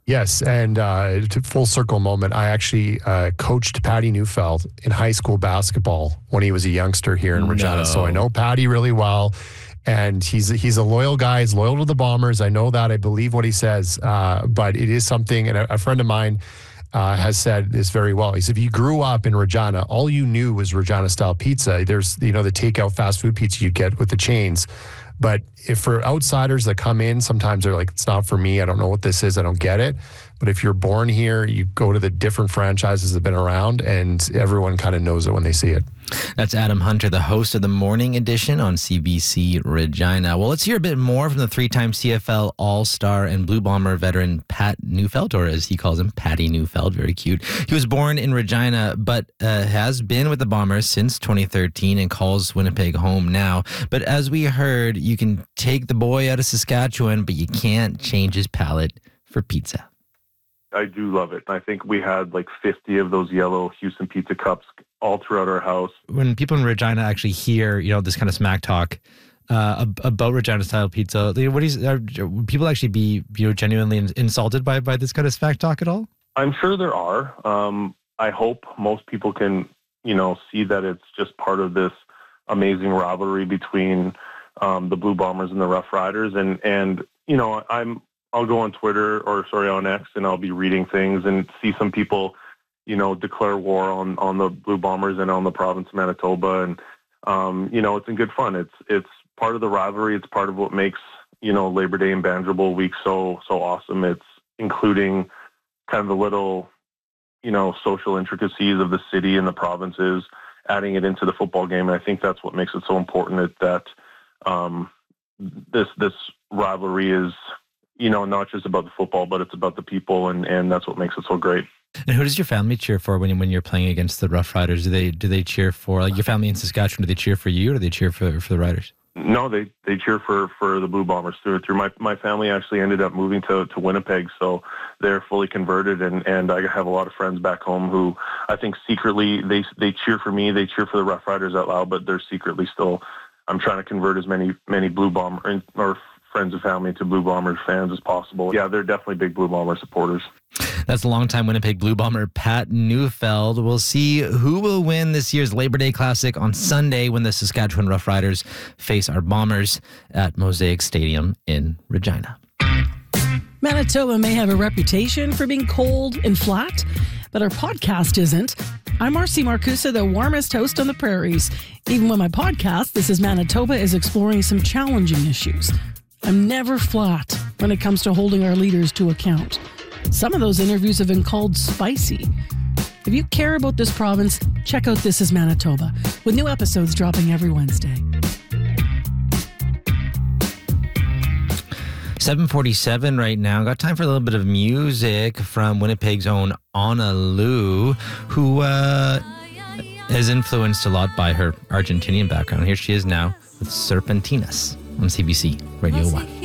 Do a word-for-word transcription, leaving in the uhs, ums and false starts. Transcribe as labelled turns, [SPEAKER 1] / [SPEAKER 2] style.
[SPEAKER 1] Yes, and uh, to full circle moment, I actually uh, coached Patty Neufeld in high school basketball when he was a youngster here in Regina.
[SPEAKER 2] No.
[SPEAKER 1] So I know Patty really well, and he's he's a loyal guy. He's loyal to the Bombers. I know that. I believe what he says, uh, but it is something, and a, a friend of mine uh, has said this very well. He said, if you grew up in Regina, all you knew was Regina-style pizza. There's, you know, the takeout fast food pizza you get with the chains. But if for outsiders that come in, sometimes they're like, it's not for me. I don't know what this is. I don't get it. But if you're born here, you go to the different franchises that have been around, and everyone kind of knows it when they see it.
[SPEAKER 2] That's Adam Hunter, the host of the Morning Edition on C B C Regina. Well, let's hear a bit more from the three-time C F L All-Star and Blue Bomber veteran Pat Neufeld, or as he calls him, Patty Neufeld. Very cute. He was born in Regina, but uh, has been with the Bombers since twenty thirteen and calls Winnipeg home now. But as we heard, you can take the boy out of Saskatchewan, but you can't change his palate for pizza.
[SPEAKER 3] I do love it. I think we had like fifty of those yellow Houston Pizza Cups all throughout our house.
[SPEAKER 4] When people in Regina actually hear, you know, this kind of smack talk uh, about Regina-style pizza, what is, are, would people actually be, you know, genuinely insulted by, by this kind of smack talk at all?
[SPEAKER 3] I'm sure there are. Um, I hope most people can, you know, see that it's just part of this amazing rivalry between um, the Blue Bombers and the Rough Riders. And, and you know, I'm I'll go on Twitter or, sorry, on X, and I'll be reading things and see some people, you know, declare war on, on the Blue Bombers and on the province of Manitoba. And, um, you know, it's in good fun. It's it's part of the rivalry. It's part of what makes, you know, Labor Day and Banjo Bowl week so, so awesome. It's including kind of the little, you know, social intricacies of the city and the provinces, adding it into the football game. And I think that's what makes it so important, that um, this this rivalry is, you know, not just about the football, but it's about the people, and, and that's what makes it so great.
[SPEAKER 4] And who does your family cheer for when you, when you're playing against the Rough Riders? Do they do they cheer for, like, your family in Saskatchewan? Do they cheer for you, or do they cheer for for the Riders?
[SPEAKER 3] No, they, they cheer for, for the Blue Bombers through and through. My my family actually ended up moving to, to Winnipeg, so they're fully converted, and, and I have a lot of friends back home who I think secretly they they cheer for me, they cheer for the Rough Riders out loud, but they're secretly still, I'm trying to convert as many many Blue Bomber or friends and family to Blue Bombers fans as possible. Yeah, they're definitely big Blue Bomber supporters.
[SPEAKER 2] That's the longtime Winnipeg Blue Bomber Pat Neufeld. We'll see who will win this year's Labor Day Classic on Sunday when the Saskatchewan Roughriders face our Bombers at Mosaic Stadium in Regina.
[SPEAKER 5] Manitoba may have a reputation for being cold and flat, but our podcast isn't. I'm Marcy Marcusa, the warmest host on the prairies. Even when my podcast, This is Manitoba, is exploring some challenging issues. I'm never flat when it comes to holding our leaders to account. Some of those interviews have been called spicy. If you care about this province, check out This is Manitoba, with new episodes dropping every Wednesday.
[SPEAKER 2] seven forty-seven right now. Got time for a little bit of music from Winnipeg's own Ana Lu, who uh, is influenced a lot by her Argentinian background. Here she is now with Serpentinas on C B C Radio one.